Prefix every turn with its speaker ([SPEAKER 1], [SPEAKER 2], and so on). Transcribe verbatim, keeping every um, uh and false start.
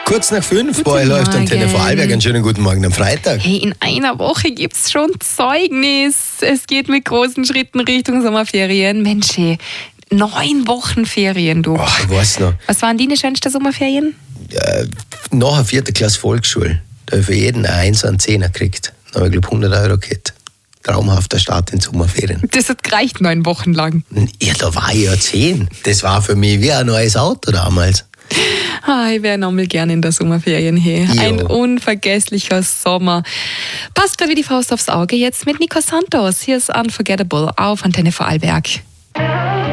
[SPEAKER 1] Kurz nach fünf,
[SPEAKER 2] Guten
[SPEAKER 1] bei euch läuft
[SPEAKER 2] Morgen.
[SPEAKER 1] Antenne Vorarlberg. Einen schönen guten Morgen am Freitag.
[SPEAKER 2] Hey, in einer Woche gibt's schon Zeugnis. Es geht mit großen Schritten Richtung Sommerferien. Mensch, hey, neun Wochen Ferien, du.
[SPEAKER 1] Ach, ich weiß noch.
[SPEAKER 2] Was waren deine schönsten Sommerferien?
[SPEAKER 1] Äh, nach der vierten Klasse Volksschule, da habe ich für jeden einen Einser und Zehner gekriegt. Da habe ich, glaube hundert Euro gehabt. Traumhafter Start in Sommerferien.
[SPEAKER 2] Das hat gereicht neun Wochen lang.
[SPEAKER 1] Ja, da war ich ja zehn. Das war für mich wie ein neues Auto damals.
[SPEAKER 2] Ah, ich wäre nochmal gerne in der Sommerferien. Hey.
[SPEAKER 1] Jo.
[SPEAKER 2] Ein unvergesslicher Sommer. Passt gerade wie die Faust aufs Auge jetzt mit Nico Santos. Hier ist Unforgettable auf Antenne Vorarlberg.